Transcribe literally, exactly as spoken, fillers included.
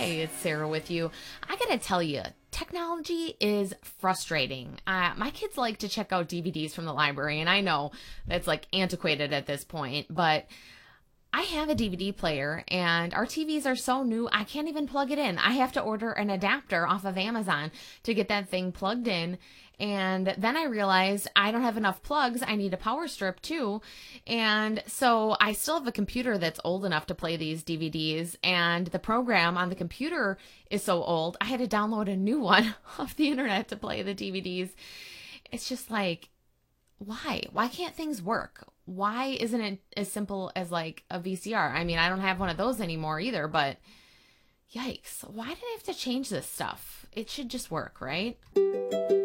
Hey, it's Sarah with you. I gotta tell you, technology is frustrating. Uh, my kids like to check out D V Ds from the library, and I know that's like antiquated at this point, but I have a D V D player, and our T Vs are so new, I can't even plug it in. I have to order an adapter off of Amazon to get that thing plugged in. And then I realized I don't have enough plugs. I need a power strip too. And so I still have a computer that's old enough to play these D V Ds. And the program on the computer is so old, I had to download a new one off the internet to play the D V Ds. It's just like, why? Why can't things work? Why isn't it as simple as like a V C R? I mean, I don't have one of those anymore either, but yikes. Why did I have to change this stuff? It should just work, right?